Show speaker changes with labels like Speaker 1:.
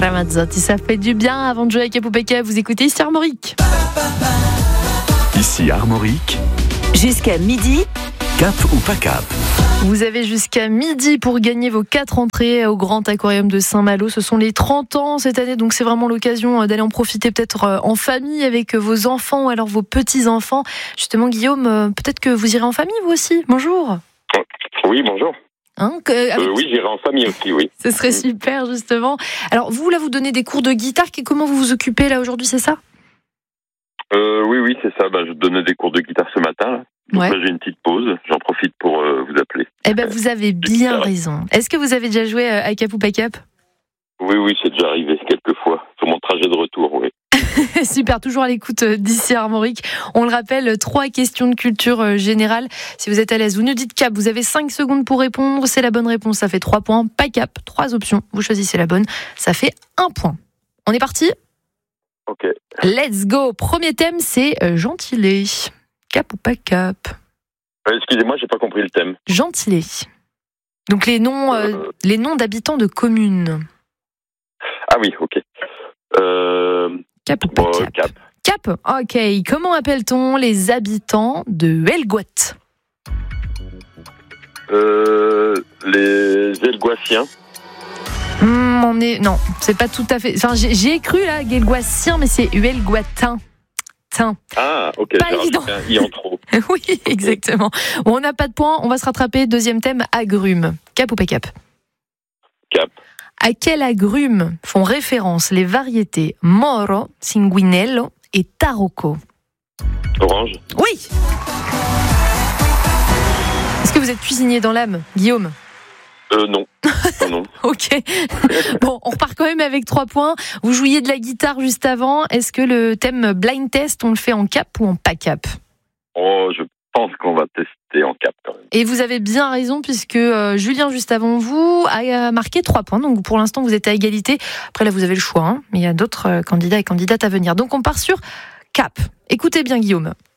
Speaker 1: Ramazzotti, ça fait du bien avant de jouer avec Cap ou pas Cap. Vous écoutez ici Armorique.
Speaker 2: Ici Armorique,
Speaker 3: Jusqu'à midi,
Speaker 2: Cap ou pas Cap.
Speaker 1: Vous avez jusqu'à midi pour gagner vos 4 entrées au Grand Aquarium de Saint-Malo. Ce sont les 30 ans cette année, donc c'est vraiment l'occasion d'aller en profiter peut-être en famille avec vos enfants ou alors vos petits-enfants. Justement, Guillaume, peut-être que vous irez en famille vous aussi. Bonjour.
Speaker 4: Oui, bonjour. Oui, j'irai en famille aussi, oui.
Speaker 1: Ce serait super, justement. Alors, vous, là, vous donnez des cours de guitare. Comment vous vous occupez, là, aujourd'hui, c'est ça ?
Speaker 4: Oui, c'est ça. Je donnais des cours de guitare ce matin, là. Donc
Speaker 1: Ouais.
Speaker 4: là, j'ai une petite pause. J'en profite pour vous appeler.
Speaker 1: Eh bien, vous avez bien raison. Est-ce que vous avez déjà joué à Cap ou pas Cap ?
Speaker 4: Oui, c'est déjà arrivé quelques fois. Sur mon trajet de retour, oui.
Speaker 1: Super, toujours à l'écoute d'ici Armorique. On le rappelle, 3 questions de culture générale. Si vous êtes à l'aise, vous nous dites Cap, vous avez 5 secondes pour répondre. C'est la bonne réponse, ça fait 3 points. Pas Cap, 3 options. Vous choisissez la bonne, ça fait 1 point. On est parti ?
Speaker 4: Ok.
Speaker 1: Let's go. Premier thème, c'est gentilé. Cap ou pas Cap ?
Speaker 4: Excusez-moi, j'ai pas compris le thème.
Speaker 1: Gentilé. Donc les noms d'habitants de communes.
Speaker 4: Ah oui, ok.
Speaker 1: Cap ou pas Cap ? Cap, ok. Comment appelle-t-on les habitants de Helgoat ?
Speaker 4: Les Helgoatiens.
Speaker 1: Non, c'est pas tout à fait. Enfin, j'ai cru là, Helgoatien, mais c'est Helgoatin.
Speaker 4: Ah, ok.
Speaker 1: Pas
Speaker 4: j'ai
Speaker 1: évident.
Speaker 4: rajouté un i en trop.
Speaker 1: Oui, exactement. Bon, on n'a pas de points, on va se rattraper. Deuxième thème, agrumes. Cap ou pas Cap ?
Speaker 4: Cap.
Speaker 1: À quel agrume font référence les variétés Moro, Sanguinello et Tarocco ?
Speaker 4: Orange.
Speaker 1: Oui. Est-ce que vous êtes cuisinier dans l'âme, Guillaume ?
Speaker 4: Non. Non.
Speaker 1: Ok. Bon, on repart quand même avec 3 points. Vous jouiez de la guitare juste avant. Est-ce que le thème blind test, on le fait en Cap ou en pas Cap ?
Speaker 4: Oh, je pense qu'on va tester en Cap quand même.
Speaker 1: Et vous avez bien raison puisque Julien, juste avant vous, a marqué 3 points. Donc pour l'instant, vous êtes à égalité. Après là, vous avez le choix, hein, mais il y a d'autres candidats et candidates à venir. Donc on part sur Cap. Écoutez bien, Guillaume.